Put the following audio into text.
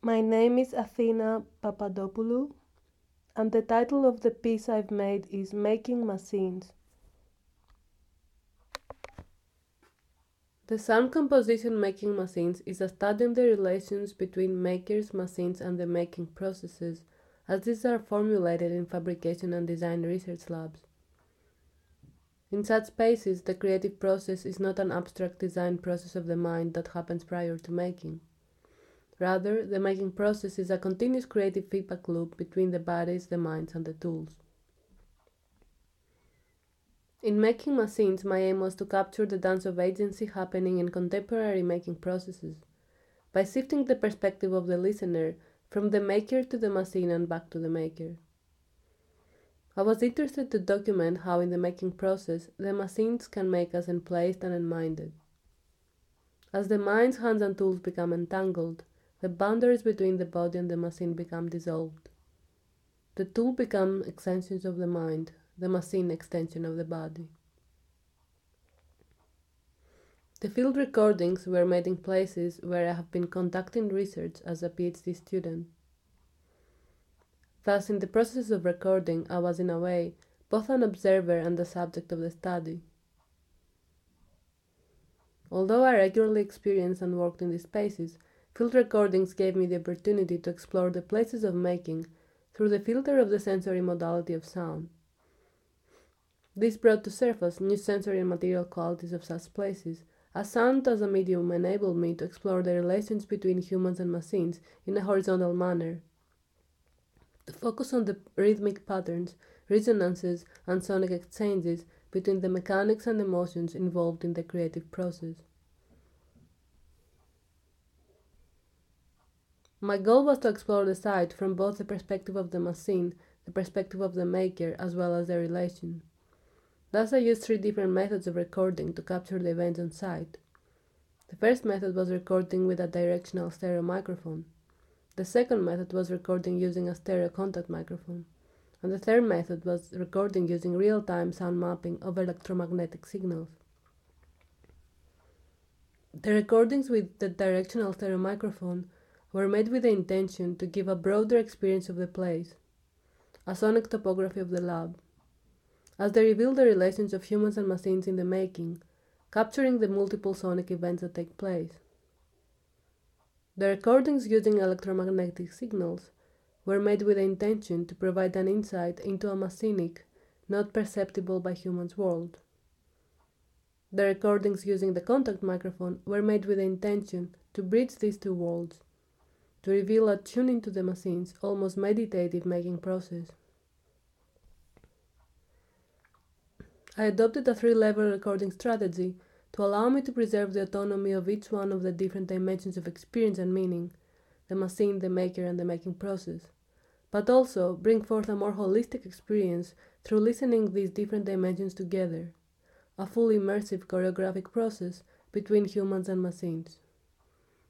My name is Athena Papadopoulou, and the title of the piece I've made is Making Machines. The sound composition Making Machines is a study on the relations between makers, machines, and the making processes, as these are formulated in fabrication and design research labs. In such spaces, the creative process is not an abstract design process of the mind that happens prior to making. Rather, the making process is a continuous creative feedback loop between the bodies, the minds, and the tools. In Making Machines, my aim was to capture the dance of agency happening in contemporary making processes, by shifting the perspective of the listener from the maker to the machine and back to the maker. I was interested to document how in the making process, the machines can make us emplaced and enminded. As the mind's hands and tools become entangled, the boundaries between the body and the machine become dissolved. The tool become extensions of the mind, the machine extension of the body. The field recordings were made in places where I have been conducting research as a PhD student. Thus, in the process of recording, I was in a way both an observer and the subject of the study. Although I regularly experienced and worked in these spaces, field recordings gave me the opportunity to explore the places of making through the filter of the sensory modality of sound. This brought to surface new sensory and material qualities of such places, as sound as a medium enabled me to explore the relations between humans and machines in a horizontal manner, to focus on the rhythmic patterns, resonances, and sonic exchanges between the mechanics and emotions involved in the creative process. My goal was to explore the site from both the perspective of the machine, the perspective of the maker, as well as their relation. Thus, I used 3 different methods of recording to capture the events on site. The first method was recording with a directional stereo microphone. The second method was recording using a stereo contact microphone. And the third method was recording using real-time sound mapping of electromagnetic signals. The recordings with the directional stereo microphone were made with the intention to give a broader experience of the place, a sonic topography of the lab, as they reveal the relations of humans and machines in the making, capturing the multiple sonic events that take place. The recordings using electromagnetic signals were made with the intention to provide an insight into a machinic, not perceptible by humans world. The recordings using the contact microphone were made with the intention to bridge these 2 worlds, to reveal a tuning to the machine's almost meditative making process. I adopted a 3-level recording strategy to allow me to preserve the autonomy of each one of the different dimensions of experience and meaning, the machine, the maker, and the making process, but also bring forth a more holistic experience through listening these different dimensions together, a fully immersive choreographic process between humans and machines.